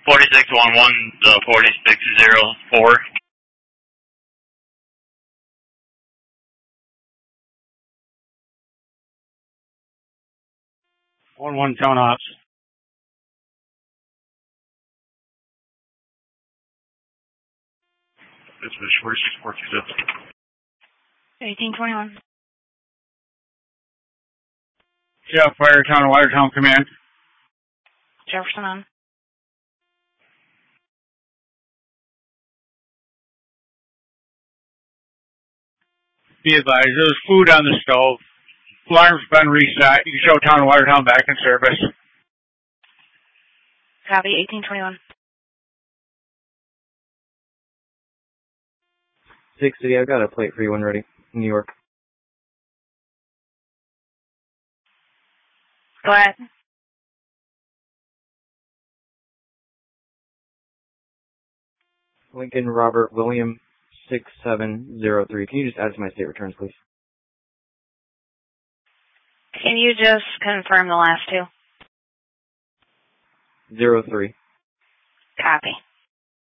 4611 to 4604. 1-1 tone ops. This was 46420. 1821. Jeff, Firetown, Watertown Command. Jefferson on. Be advised, there's food on the stove. Alarm's been reset. You can show Town and Watertown back in service. Copy, 1821. 6 City, I've got a plate for you when ready. New York. Go ahead. Lincoln Robert William 6703. Can you just add to my state returns, please? Can you just confirm the last two? 03. Copy.